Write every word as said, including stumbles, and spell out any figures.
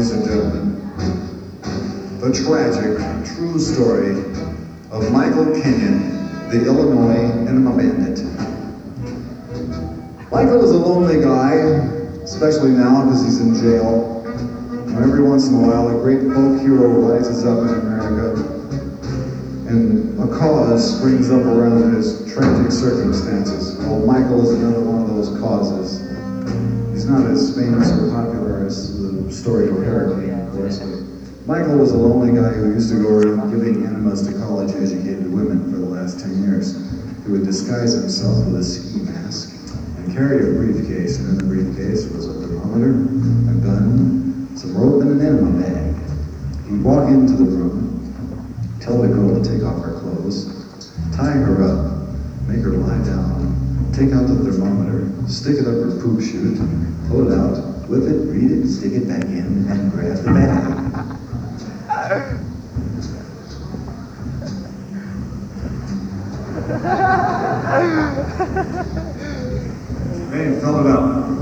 ladies and gentlemen, the tragic, true story of Michael Kenyon, the Illinois Enema Bandit. Michael is a lonely guy, especially now because he's in jail. And every once in a while, a great folk hero rises up in America, and a cause springs up around his tragic circumstances. Well, Michael is another one of those causes. He's not as famous or popular as the story of Hurricane, of course. Michael was a lonely guy who used to go around giving enemas to college-educated women for the last ten years. He would disguise himself with a ski mask and carry a briefcase, and in the briefcase was a thermometer, a gun, some rope, and an enema bag. He'd walk into the room, tell the girl to take off her clothes, tie her up, make her lie down, take out the thermometer, stick it up her poop chute, pull it out, whip it, read it, stick it back in, and grab the bag. Hey, fill it up.